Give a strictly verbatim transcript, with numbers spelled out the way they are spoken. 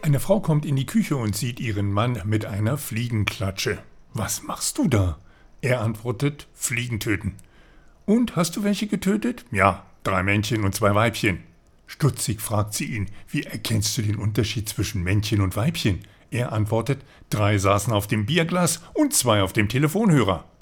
Eine Frau kommt in die Küche und sieht ihren Mann mit einer Fliegenklatsche. »Was machst du da?« Er antwortet, »Fliegen töten.« »Und, hast du welche getötet?« »Ja, drei Männchen und zwei Weibchen.« Stutzig fragt sie ihn, »Wie erkennst du den Unterschied zwischen Männchen und Weibchen?« Er antwortet, »Drei saßen auf dem Bierglas und zwei auf dem Telefonhörer.«